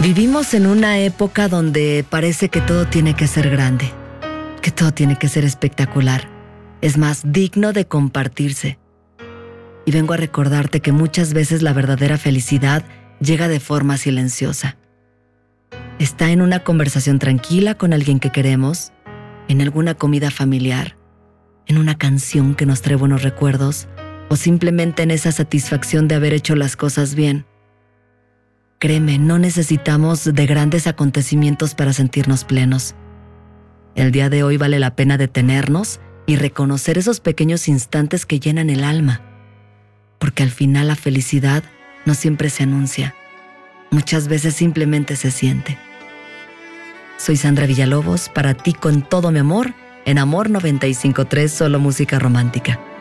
Vivimos en una época donde parece que todo tiene que ser grande, que todo tiene que ser espectacular, es más, digno de compartirse. Y vengo a recordarte que muchas veces la verdadera felicidad llega de forma silenciosa. Está en una conversación tranquila con alguien que queremos, en alguna comida familiar, en una canción que nos trae buenos recuerdos o simplemente en esa satisfacción de haber hecho las cosas bien. Créeme, no necesitamos de grandes acontecimientos para sentirnos plenos. El día de hoy vale la pena detenernos y reconocer esos pequeños instantes que llenan el alma, porque al final la felicidad no siempre se anuncia, muchas veces simplemente se siente. Soy Sandra Villalobos, para ti con todo mi amor, en Amor 95.3, solo música romántica.